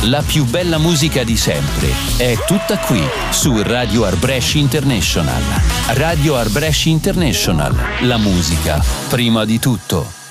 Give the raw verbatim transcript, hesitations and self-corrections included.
La più bella musica di sempre è tutta qui su Radio Arbresh International. Radio Arbresh International, la musica prima di tutto.